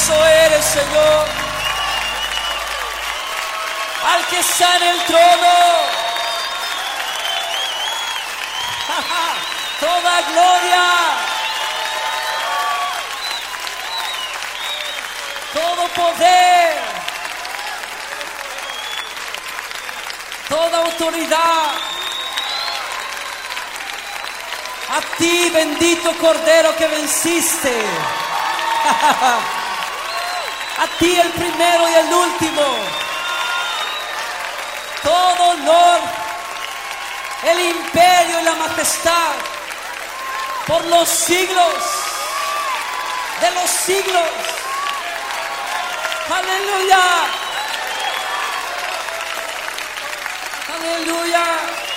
poderoso eres, Señor. Al que está en el trono, toda gloria, todo poder, toda autoridad, a ti, bendito Cordero que venciste, a ti el primero y el último, todo honor, el imperio y la majestad, por los siglos de los siglos. Aleluya. Aleluya.